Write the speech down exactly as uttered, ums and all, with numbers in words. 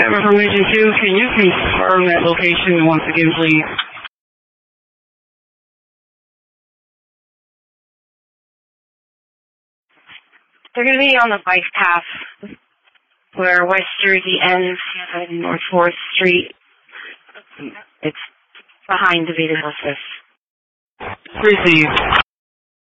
Driver from Region two, can you confirm that location once again, please? They're going to be on the bike path where West Jersey ends and North fourth Street. It's behind the Vita Justice. Receive.